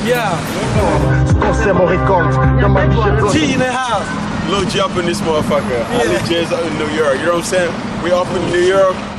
Yeah. T in the house. Lil G up in this motherfucker. Ali J's up in New York. You know what I'm saying? We up in New York.